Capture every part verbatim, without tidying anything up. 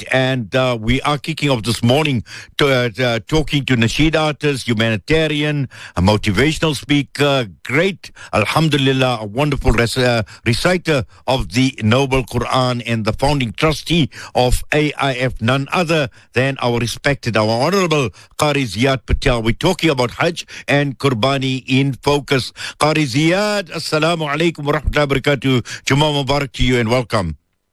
and uh, we are kicking off this morning to, uh, uh, talking to nasheed artist, humanitarian, a motivational speaker, great, alhamdulillah, a wonderful res- uh, reciter of the Noble Quran and the founding trustee of A I F, none other than our respected, our honorable Qari Ziad Patel. We're talking about Hajj and Qurbani in focus. Qari Ziad, assalamu alaikum wa rahmatullahi wa barakatuh. Jummah Mubarak to you and welcome.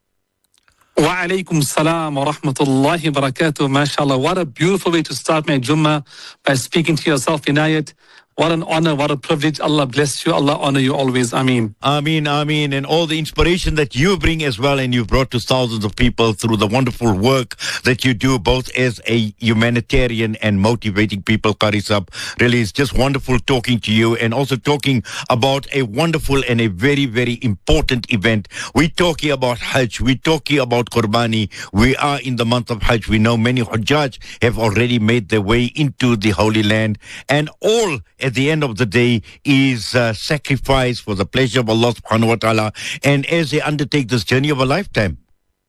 Wa alaikum salam wa rahmatullahi wa barakatuh. MashaAllah. What a beautiful way to start my Jummah, by speaking to yourself, Inayat. What an honor, what a privilege. Allah bless you. Allah honor you always. Ameen. Ameen, Ameen. And all the inspiration that you bring as well, and you've brought to thousands of people through the wonderful work that you do, both as a humanitarian and motivating people, Qari Sahab. Really, it's just wonderful talking to you, and also talking about a wonderful and a very, very important event. We're talking about Hajj. We're talking about Qurbani. We are in the month of Hajj. We know many Hujjaj have already made their way into the Holy Land, and all at the end of the day is uh, sacrifice for the pleasure of Allah subhanahu wa ta'ala, and as they undertake this journey of a lifetime.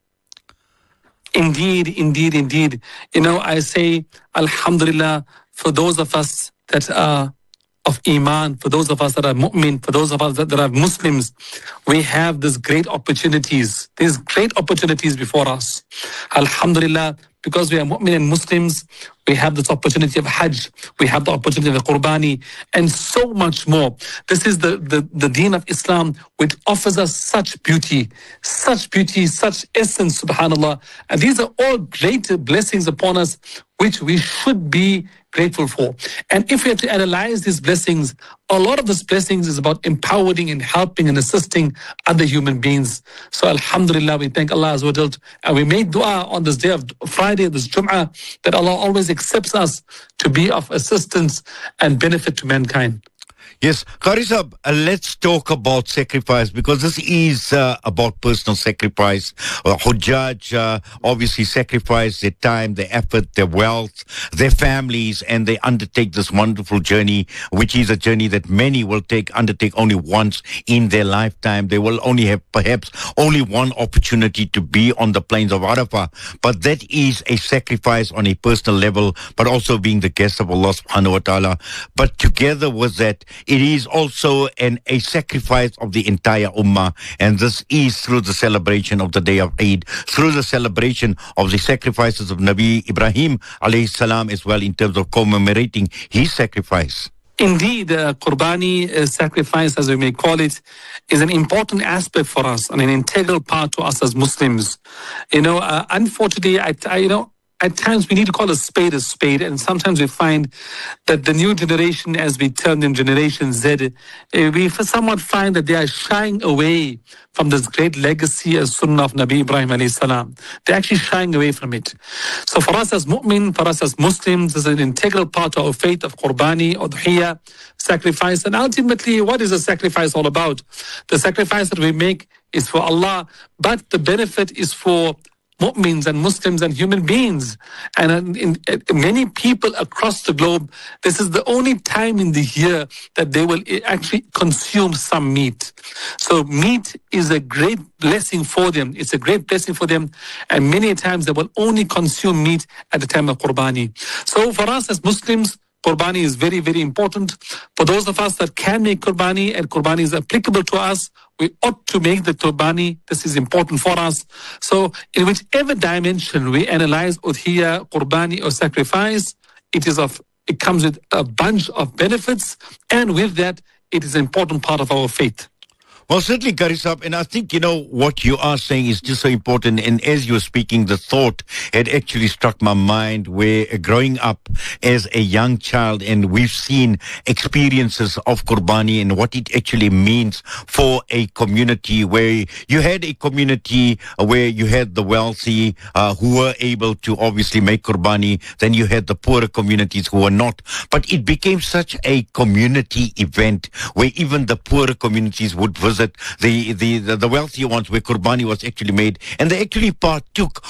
Indeed, indeed, indeed. You know, I say, alhamdulillah, for those of us that are of Iman, for those of us that are mu'min, for those of us that, that are Muslims, we have these great opportunities, these great opportunities before us. Alhamdulillah, because we are mu'min and Muslims, we have this opportunity of Hajj, we have the opportunity of Qurbani, and so much more. This is the, the, the deen of Islam, which offers us such beauty, such beauty, such essence, subhanAllah. And these are all great blessings upon us, which we should be grateful for. And if we have to analyze these blessings, a lot of these blessings is about empowering and helping and assisting other human beings. So alhamdulillah, we thank Allah Azza wa Jal, and we make dua on this day of Friday, this Jum'ah, that Allah always accepts us to be of assistance and benefit to mankind. Yes, Qari Sahab, uh, let's talk about sacrifice, because this is uh, about personal sacrifice. Uh, Hujjaj uh, obviously sacrifice their time, their effort, their wealth, their families, and they undertake this wonderful journey, which is a journey that many will take undertake only once in their lifetime. They will only have perhaps only one opportunity to be on the plains of Arafah, but that is a sacrifice on a personal level, but also being the guest of Allah subhanahu wa ta'ala. But together with that, it is also an, a sacrifice of the entire ummah, and this is through the celebration of the day of Eid, through the celebration of the sacrifices of Nabi Ibrahim alayhi salam as well, in terms of commemorating his sacrifice. Indeed, uh, Qurbani, uh, sacrifice as we may call it, is an important aspect for us and an integral part to us as Muslims. You know, uh, unfortunately, I, I, you know, at times we need to call a spade a spade, and sometimes we find that the new generation, as we term them Generation Z, we somewhat find that they are shying away from this great legacy as Sunnah of Nabi Ibrahim alayhi salam. They're actually shying away from it. So for us as mu'min, for us as Muslims, this is an integral part of our faith of Qurbani, Udhiyah, sacrifice. And ultimately, what is the sacrifice all about? The sacrifice that we make is for Allah, but the benefit is for mu'mins and Muslims and human beings. And in, in, in many people across the globe, this is the only time in the year that they will actually consume some meat. So meat is a great blessing for them. It's a great blessing for them. And many times they will only consume meat at the time of Qurbani. So for us as Muslims, Qurbani is very, very important. For those of us that can make Qurbani and Qurbani is applicable to us, we ought to make the Qurbani. This is important for us. So in whichever dimension we analyze Udhiyah, Qurbani or sacrifice, it is of it comes with a bunch of benefits, and with that, it is an important part of our faith. Well, certainly, Qari Sahab, and I think, you know, what you are saying is just so important. And as you were speaking, the thought had actually struck my mind where uh, growing up as a young child, and we've seen experiences of Qurbani and what it actually means for a community, where you had a community uh, where you had the wealthy uh, who were able to obviously make Qurbani, then you had the poorer communities who were not. But it became such a community event where even the poorer communities would visit The, the, the, the wealthier ones where Qurbani was actually made, and they actually partook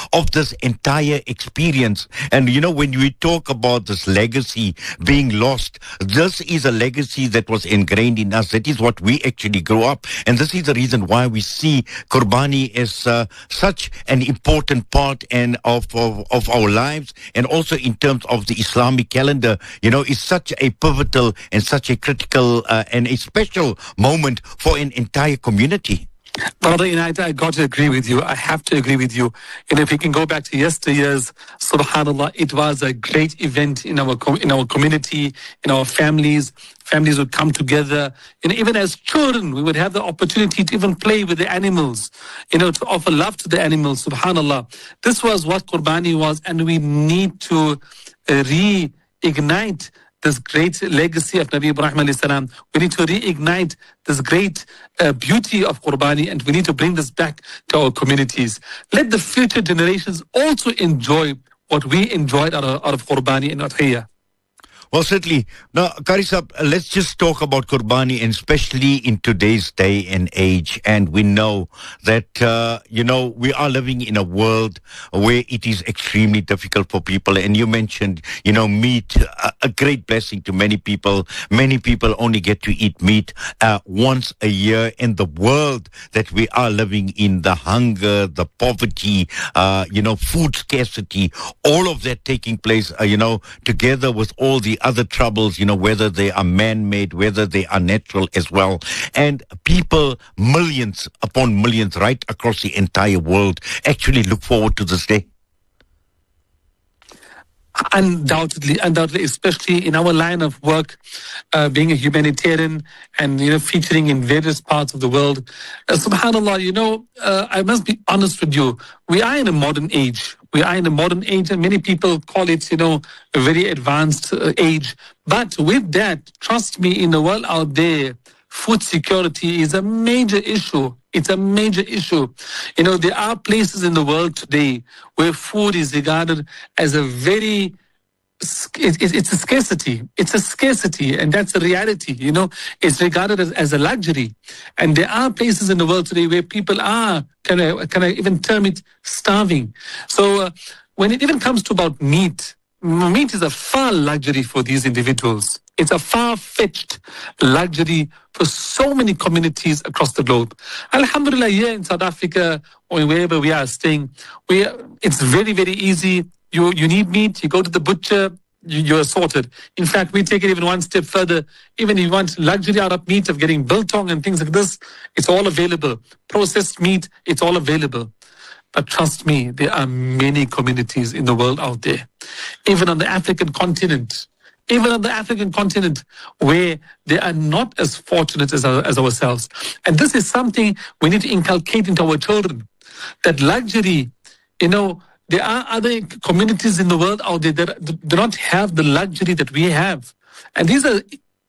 of this entire experience. And, you know, when we talk about this legacy being lost, this is a legacy that was ingrained in us. That is what we actually grew up. And this is the reason why we see Qurbani as uh, such an important part and of, of, of our lives, and also in terms of the Islamic calendar. You know, it's such a pivotal and such a critical uh, and a special moment for an entire community. Brother Inayat, I got to agree with you. I have to agree with you. And if we can go back to yesteryears, subhanAllah, it was a great event in our com- in our community, in our families. Families would come together. And even as children, we would have the opportunity to even play with the animals, you know, to offer love to the animals, subhanAllah. This was what Qurbani was, and we need to uh, reignite this great legacy of Nabi Ibrahim alayhi salam. We need to reignite this great uh, beauty of Qurbani, and we need to bring this back to our communities. Let the future generations also enjoy what we enjoyed out of, out of Qurbani and Udhiyah. Well, certainly. Now, Qari Sahab, let's just talk about Qurbani, and especially in today's day and age. And we know that, uh, you know, we are living in a world where it is extremely difficult for people. And you mentioned, you know, meat, a, a great blessing to many people. Many people only get to eat meat uh, once a year. In the world that we are living in, the hunger, the poverty, uh, you know, food scarcity, all of that taking place, uh, you know, together with all the other troubles, you know, whether they are man-made, whether they are natural as well. And people, millions upon millions right across the entire world actually look forward to this day. Undoubtedly, undoubtedly, especially in our line of work, uh, being a humanitarian and, you know, featuring in various parts of the world. Uh, subhanAllah, you know, uh, I must be honest with you. We are in a modern age. We are in a modern age, and many people call it, you know, a very advanced uh, age. But with that, trust me, in the world out there, food security is a major issue. It's a major issue. You know, there are places in the world today where food is regarded as a very, it's a scarcity. It's a scarcity, and that's a reality. You know, it's regarded as, as a luxury. And there are places in the world today where people are, can I, can I even term it, starving. So uh, when it even comes to about meat, meat is a far luxury for these individuals. It's a far-fetched luxury for so many communities across the globe. Alhamdulillah, here in South Africa or wherever we are staying, we are, it's very, very easy. You you need meat, you go to the butcher, you, you're sorted. In fact, we take it even one step further. Even if you want luxury out of meat, of getting biltong and things like this, it's all available. Processed meat, it's all available. But trust me, there are many communities in the world out there, even on the African continent, even on the African continent, where they are not as fortunate as, our, as ourselves. And this is something we need to inculcate into our children, that luxury, you know, there are other communities in the world out there that do not have the luxury that we have. And these are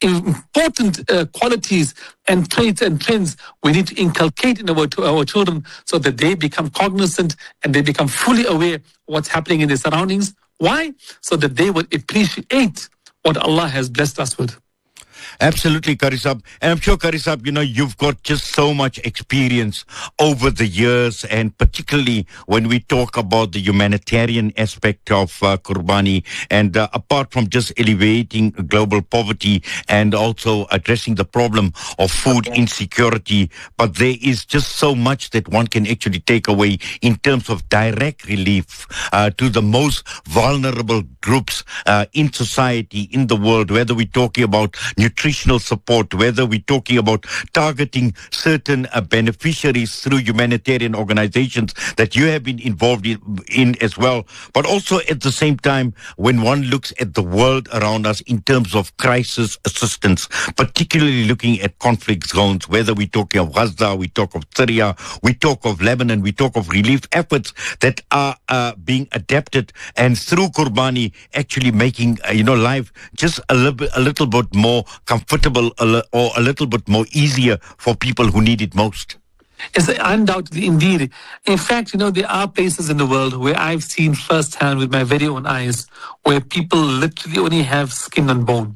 important uh, qualities and traits and trends we need to inculcate in our, to our children, so that they become cognizant and they become fully aware of what's happening in their surroundings. Why? So that they will appreciate what Allah has blessed us with. Absolutely, Qari Sahab. And I'm sure, Qari Sahab, you know, you've got just so much experience over the years, and particularly when we talk about the humanitarian aspect of uh, Qurbani, and uh, apart from just alleviating global poverty and also addressing the problem of food insecurity, but there is just so much that one can actually take away in terms of direct relief uh, to the most vulnerable groups uh, in society, in the world, whether we're talking about nutritional support, whether we're talking about targeting certain uh, beneficiaries through humanitarian organizations that you have been involved in, in as well. But also at the same time, when one looks at the world around us in terms of crisis assistance, particularly looking at conflict zones, whether we're talking of Gaza, we talk of Syria, we talk of Lebanon, we talk of relief efforts that are uh, being adapted, and through Qurbani actually making, uh, you know, life just a little bit, a little bit more comfortable or a little bit more easier for people who need it most. Yes, undoubtedly, indeed. In fact, you know, there are places in the world where I've seen firsthand with my very own eyes where people literally only have skin and bone.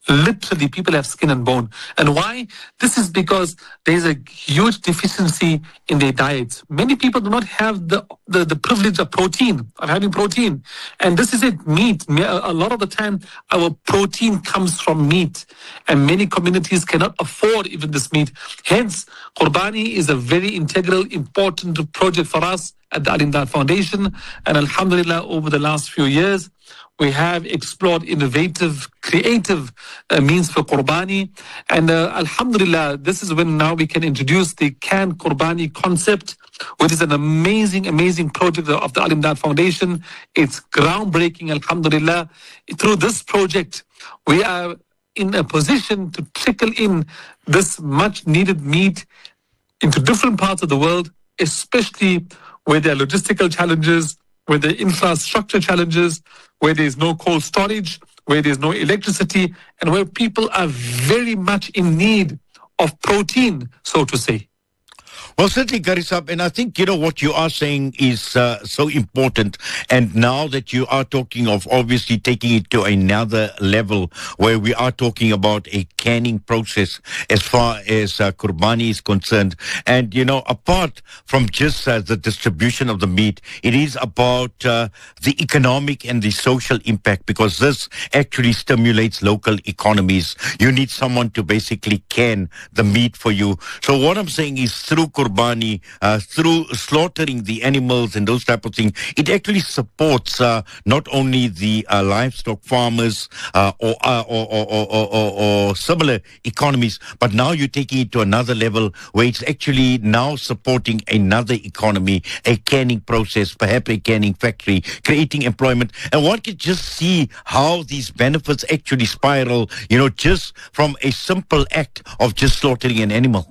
Literally, people have skin and bone. And why? This is because there's a huge deficiency in their diets. Many people do not have the, the, the privilege of protein, of having protein. And this is it, meat. A lot of the time, our protein comes from meat. And many communities cannot afford even this meat. Hence, Qurbani is a very integral, important project for us at the Al Imdad Foundation. And alhamdulillah, over the last few years, we have explored innovative, creative uh, means for Qurbani. And uh, alhamdulillah, this is when now we can introduce the canned Qurbani concept, which is an amazing, amazing project of the Al Imdad Foundation. It's groundbreaking, alhamdulillah. Through this project, we are in a position to trickle in this much needed meat into different parts of the world, especially where there are logistical challenges, where there are infrastructure challenges, where there's no cold storage, where there's no electricity, and where people are very much in need of protein, so to say. Well, certainly, Qari Saab, and I think, you know, what you are saying is uh, so important. And now that you are talking of obviously taking it to another level where we are talking about a canning process as far as uh, Qurbani is concerned. And, you know, apart from just uh, the distribution of the meat, it is about uh, the economic and the social impact, because this actually stimulates local economies. You need someone to basically can the meat for you. So what I'm saying is through Qurbani, uh, through slaughtering the animals and those type of things, it actually supports uh, not only the uh, livestock farmers uh, or, uh, or, or, or, or, or similar economies, but now you're taking it to another level where it's actually now supporting another economy, a canning process, perhaps a canning factory, creating employment. And one can just see how these benefits actually spiral, you know, just from a simple act of just slaughtering an animal.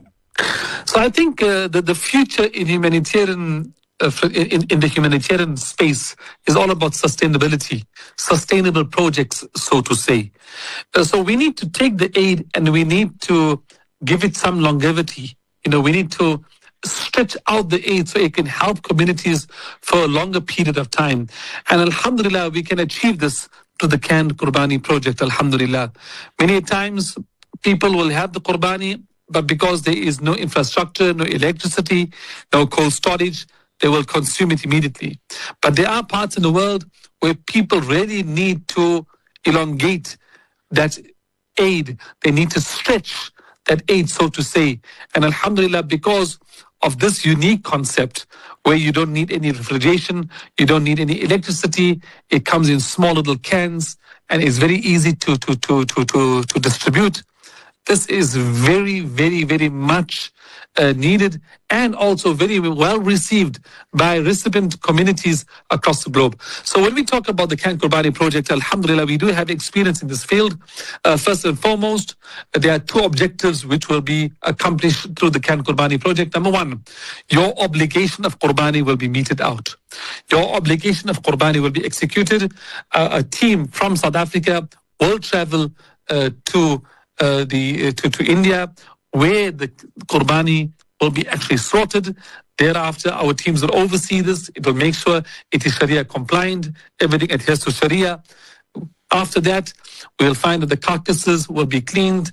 So I think uh, that the future in humanitarian uh, in, in the humanitarian space is all about sustainability, sustainable projects, so to say. Uh, so we need to take the aid and we need to give it some longevity. You know, we need to stretch out the aid so it can help communities for a longer period of time. And alhamdulillah, we can achieve this through the canned Qurbani project, alhamdulillah. Many times people will have the Qurbani, but because there is no infrastructure, no electricity, no cold storage, they will consume it immediately. But there are parts in the world where people really need to elongate that aid. They need to stretch that aid, so to say. And alhamdulillah, because of this unique concept where you don't need any refrigeration, you don't need any electricity, it comes in small little cans and it's very easy to, to, to, to, to, to distribute. This is very, very, very much uh, needed and also very well received by recipient communities across the globe. So when we talk about the Canned Qurbani project, alhamdulillah, we do have experience in this field. Uh, first and foremost, there are two objectives which will be accomplished through the Canned Qurbani project. Number one, your obligation of Qurbani will be meted out. Your obligation of Qurbani will be executed. Uh, a team from South Africa will travel uh, to Uh, the uh, to, to India, where the Qurbani will be actually slaughtered. Thereafter, our teams will oversee this. It will make sure it is Sharia compliant. Everything adheres to Sharia. After that, we will find that the carcasses will be cleaned,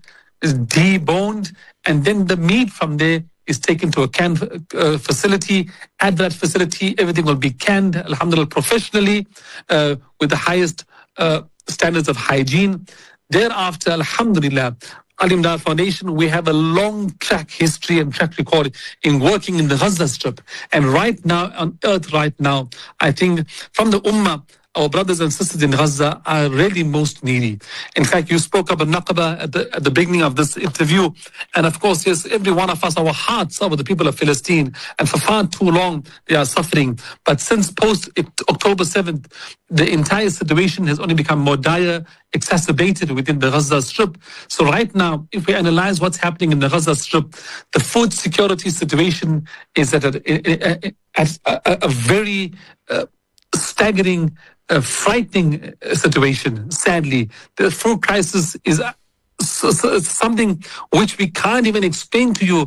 deboned, and then the meat from there is taken to a canned uh, facility. At that facility, everything will be canned, alhamdulillah, professionally, uh, with the highest uh, standards of hygiene. Thereafter, alhamdulillah, Al Imdad Foundation, we have a long track history and track record in working in the Gaza Strip. And right now, on earth right now, I think from the Ummah, our brothers and sisters in Gaza are really most needy. In fact, you spoke about Naqaba at the, at the beginning of this interview. And of course, yes, every one of us, our hearts are with the people of Palestine. And for far too long, they are suffering. But since post-October seventh, the entire situation has only become more dire, exacerbated within the Gaza Strip. So right now, if we analyze what's happening in the Gaza Strip, the food security situation is at a, at a, a very uh, staggering, uh, frightening situation, sadly. The food crisis is uh, so, so something which we can't even explain to you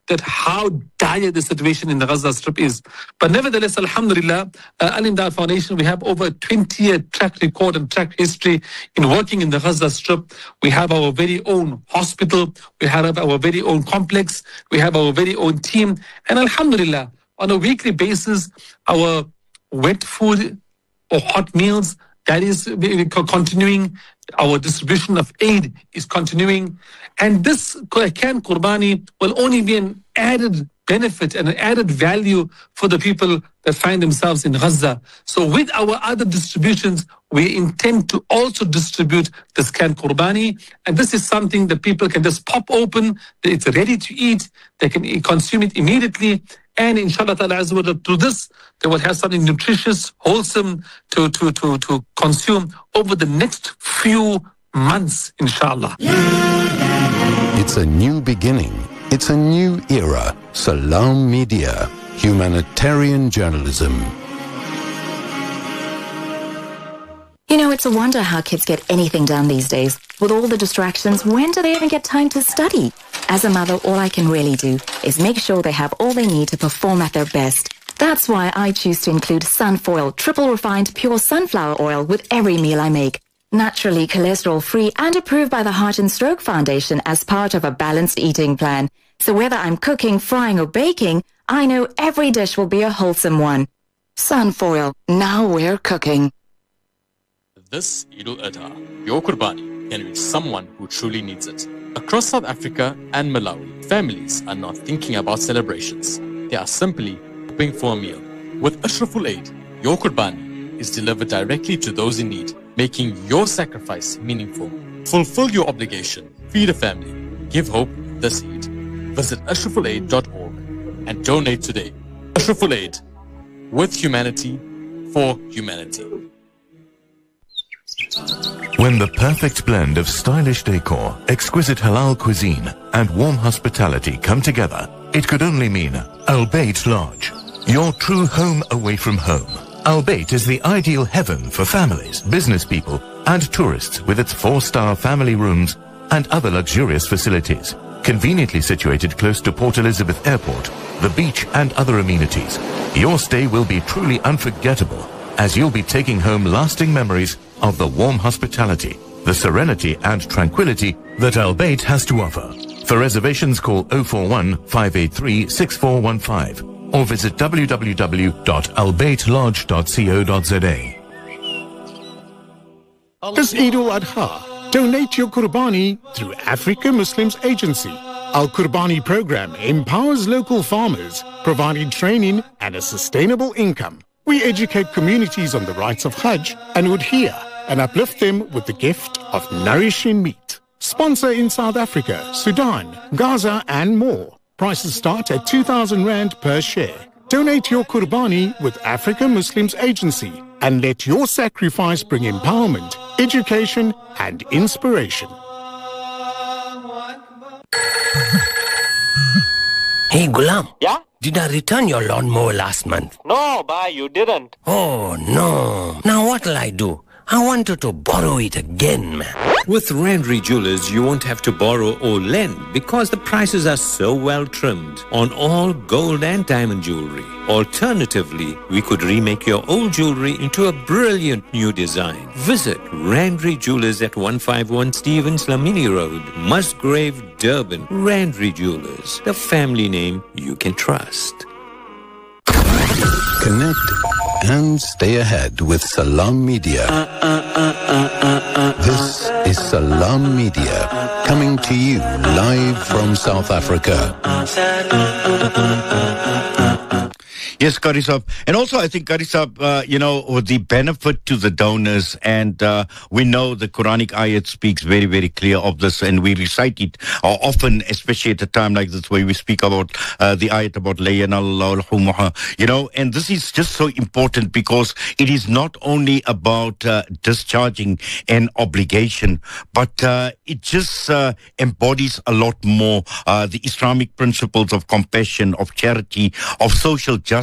that how dire the situation in the Gaza Strip is. But nevertheless, alhamdulillah, uh, Al-Imdad Foundation, we have over twenty-year track record and track history in working in the Gaza Strip. We have our very own hospital. We have our very own complex. We have our very own team. And alhamdulillah, on a weekly basis, our wet food or hot meals, that is continuing. Our distribution of aid is continuing. And this Can Qurbani will only be an added benefit and an added value for the people that find themselves in Gaza. So with our other distributions, we intend to also distribute this Can Qurbani. And this is something that people can just pop open. It's ready to eat. They can consume it immediately. And inshallah ta'ala azza wa jalla, through this, they will have something nutritious, wholesome to, to, to, to consume over the next few months, inshallah. It's a new beginning. It's a new era. Salam Media. Humanitarian journalism. You know, it's a wonder how kids get anything done these days. With all the distractions, when do they even get time to study? As a mother, all I can really do is make sure they have all they need to perform at their best. That's why I choose to include Sunfoil, triple refined pure sunflower oil with every meal I make. Naturally cholesterol-free and approved by the Heart and Stroke Foundation as part of a balanced eating plan. So whether I'm cooking, frying or baking, I know every dish will be a wholesome one. Sunfoil, now we're cooking. This Eid al-Adha, your Qurbani can reach someone who truly needs it. Across South Africa and Malawi, families are not thinking about celebrations. They are simply hoping for a meal. With Ashraful Aid, your Qurbani is delivered directly to those in need, making your sacrifice meaningful. Fulfill your obligation. Feed a family. Give hope this Eid. Visit ashraful aid dot org and donate today. Ashraful Aid, with humanity, for humanity. When the perfect blend of stylish decor, exquisite halal cuisine, and warm hospitality come together, it could only mean Al Bayt Lodge, your true home away from home. Al Bayt is the ideal heaven for families, business people, and tourists with its four-star family rooms and other luxurious facilities. Conveniently situated close to Port Elizabeth Airport, the beach, and other amenities, your stay will be truly unforgettable, as you'll be taking home lasting memories of the warm hospitality, the serenity and tranquility that Al Bayt has to offer. For reservations, call oh four one, five eight three, six four one five or visit w w w dot al bayt lodge dot co dot z a. This Eid al-Adha, donate your Qurbani through Africa Muslims Agency. Our Qurbani program empowers local farmers, providing training and a sustainable income. We educate communities on the rights of Hajj and Udhiyah and uplift them with the gift of nourishing meat. Sponsor in South Africa, Sudan, Gaza and more. Prices start at two thousand rand per share. Donate your Qurbani with Africa Muslims Agency and let your sacrifice bring empowerment, education and inspiration. Hey Gulam. Yeah? Did I return your lawnmower last month? No, bhai, you didn't. Oh no. Now what'll I do? I wanted to borrow it again, man. With Randry Jewelers, you won't have to borrow or lend because the prices are so well trimmed on all gold and diamond jewelry. Alternatively, we could remake your old jewelry into a brilliant new design. Visit Randry Jewelers at one fifty-one Stevens Lamini Road, Musgrave, Durban. Randry Jewelers, the family name you can trust. Connect and stay ahead with Salam Media. Uh, uh, uh, uh, uh, uh, this is Salam Media, coming to you live from South Africa. Yes, Qari Saab. And also, I think, Qari Saab, uh, you know, the benefit to the donors, and uh, we know the Quranic ayat speaks very, very clear of this, and we recite it uh, often, especially at a time like this, where we speak about uh, the ayat about La yanallahu al-humuha, you know, and this is just so important because it is not only about uh, discharging an obligation, but uh, it just uh, embodies a lot more uh, the Islamic principles of compassion, of charity, of social justice,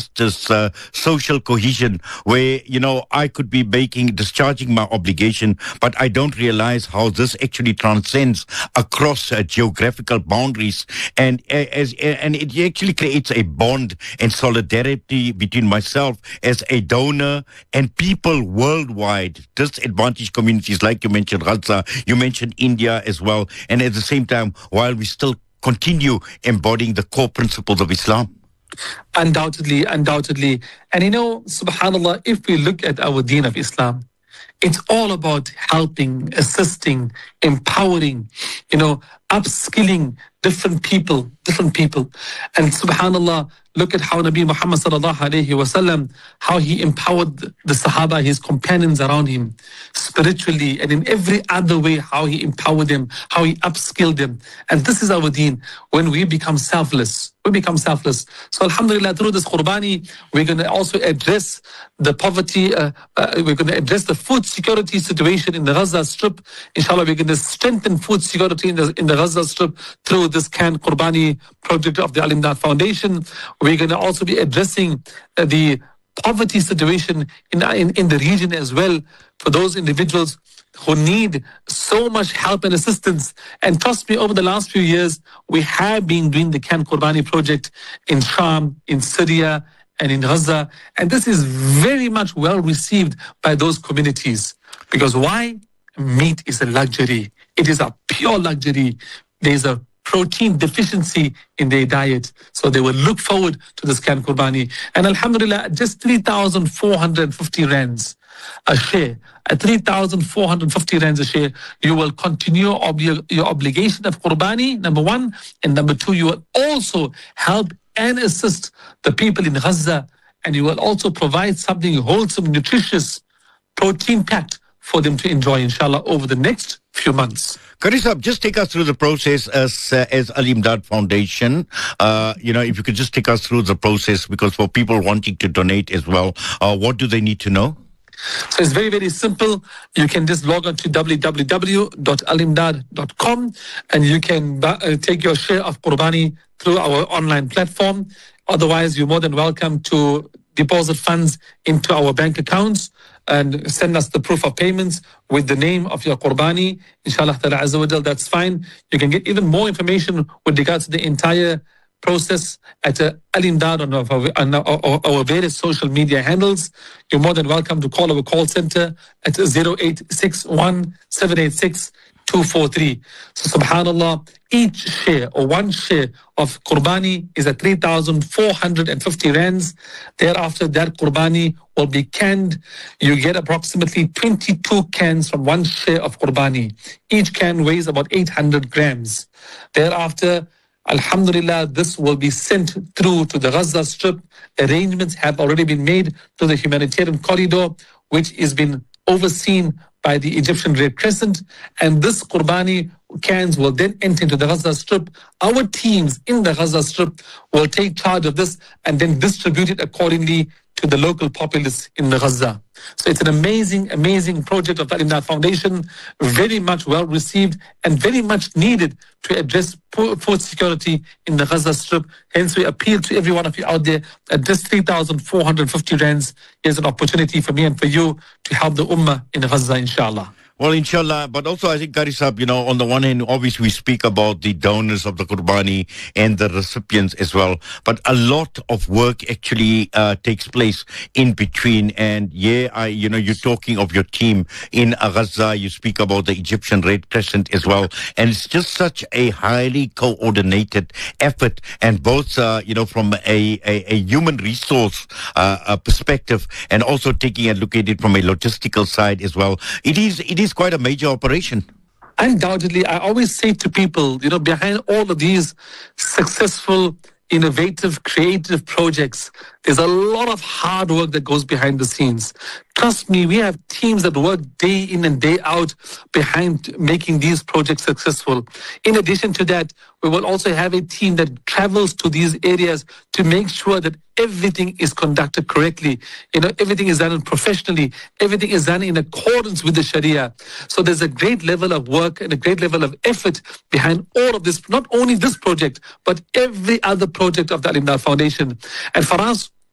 justice, uh, social cohesion, where, you know, I could be making, discharging my obligation, but I don't realize how this actually transcends across uh, geographical boundaries. And uh, as and it actually creates a bond and solidarity between myself as a donor and people worldwide, disadvantaged communities, like you mentioned, Gaza, you mentioned India as well. And at the same time, while we still continue embodying the core principles of Islam. Undoubtedly, undoubtedly. And you know, subhanAllah, if we look at our deen of Islam, it's all about helping, assisting, empowering, you know, upskilling different people, different people. And subhanAllah, look at how Nabi Muhammad sallallahu alayhi wa sallam, how he empowered the Sahaba, his companions around him, spiritually and in every other way, how he empowered them, how he upskilled them. And this is our deen. When we become selfless, we become selfless. So alhamdulillah, through this Qurbani, we're going to also address the poverty, uh, uh, we're going to address the food security situation in the Gaza Strip. Inshallah, we're going to strengthen food security in the, in the Gaza Strip through this Can Qurbani project of the Al-Imdad Foundation. We're going to also be addressing uh, the poverty situation in, in, in the region as well for those individuals who need so much help and assistance. And trust me, over the last few years, we have been doing the Can Qurbani project in Sham, in Syria, and in Gaza. And this is very much well received by those communities. Because why? Meat is a luxury. It is a pure luxury. There's a protein deficiency in their diet. So they will look forward to this Can Qurbani. And alhamdulillah, just three thousand four hundred fifty rands a share. At three thousand four hundred fifty rands a share, you will continue ob- your obligation of Qurbani, number one. And number two, you will also help and assist the people in Gaza. And you will also provide something wholesome, nutritious, protein-packed for them to enjoy, inshallah, over the next few months. Qari Sahab, just take us through the process as uh, as Al-Imdad Foundation. Uh, you know, if you could just take us through the process, because for people wanting to donate as well, uh, what do they need to know? So it's very, very simple. You can just log on to w w w dot al imdad dot com and you can uh, take your share of Qurbani through our online platform. Otherwise, you're more than welcome to deposit funds into our bank accounts and send us the proof of payments with the name of your Qurbani. Inshallah ta'ala azza wa jal, that's fine. You can get even more information with regards to the entire process at uh, Al-Imdad on, our, on our, our various social media handles. You're more than welcome to call our call center at zero eight six one, seven eight six, two four three. So subhanallah, each share or one share of Qurbani is at three thousand four hundred fifty rands. Thereafter, that Qurbani will be canned. You get approximately twenty-two cans from one share of Qurbani. Each can weighs about eight hundred grams. Thereafter, alhamdulillah, this will be sent through to the Gaza Strip. Arrangements have already been made to the humanitarian corridor, which has been overseen by the Egyptian Red Crescent. And this Qurbani cans will then enter into the Gaza Strip. Our teams in the Gaza Strip will take charge of this and then distribute it accordingly to the local populace in the Gaza. So it's an amazing, amazing project of the Al-Imdad Foundation, very much well received and very much needed to address food security in the Gaza Strip. Hence, we appeal to every one of you out there at just three thousand four hundred fifty rands. Here's an opportunity for me and for you to help the Ummah in Gaza, inshallah. Well, inshallah, but also I think, Qari Sahab, you know, on the one hand, obviously we speak about the donors of the Qurbani and the recipients as well, but a lot of work actually uh, takes place in between. And yeah, I, you know, you're talking of your team in Gaza, you speak about the Egyptian Red Crescent as well, and it's just such a highly coordinated effort, and both, uh, you know, from a, a, a human resource uh, uh, perspective, and also taking a look at it from a logistical side as well. It is, it is quite a major operation. Undoubtedly, I always say to people, you know, behind all of these successful, innovative, creative projects, there's a lot of hard work that goes behind the scenes. Trust me, we have teams that work day in and day out behind making these projects successful. In addition to that, we will also have a team that travels to these areas to make sure that everything is conducted correctly. You know, everything is done professionally. Everything is done in accordance with the Sharia. So there's a great level of work and a great level of effort behind all of this, not only this project, but every other project of the Al-Imdad Foundation. And for us,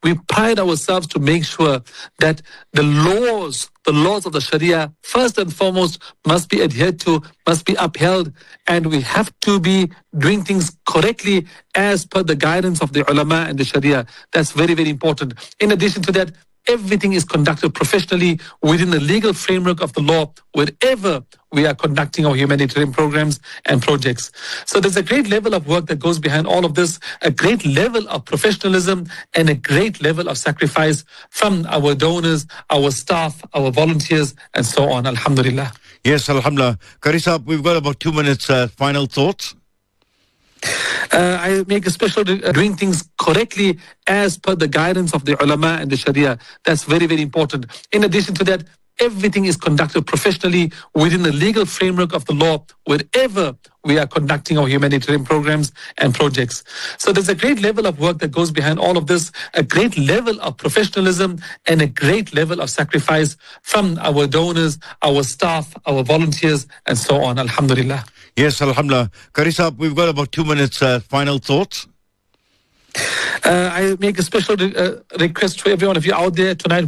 we pride ourselves to make sure that the laws, the laws of the Sharia, first and foremost, must be adhered to, must be upheld, and we have to be doing things correctly as per the guidance of the ulama and the Sharia. That's very, very important. In addition to that, everything is conducted professionally within the legal framework of the law wherever we are conducting our humanitarian programs and projects. So there's a great level of work that goes behind all of this, a great level of professionalism and a great level of sacrifice from our donors, our staff, our volunteers, and so on. Alhamdulillah. Yes, Alhamdulillah. Qari Saab, we've got about two minutes. Uh, final thoughts? Uh, I make a special uh, doing things correctly as per the guidance of the ulama and the Sharia. That's very, very important. In addition to that, everything is conducted professionally within the legal framework of the law wherever we are conducting our humanitarian programs and projects. So there's a great level of work that goes behind all of this, a great level of professionalism and a great level of sacrifice from our donors, our staff, our volunteers, and so on. Alhamdulillah. Yes, Alhamdulillah. Qari Saab, we've got about two minutes. Uh, final thoughts? Uh, I make a special re- uh, request to every one of you out there tonight.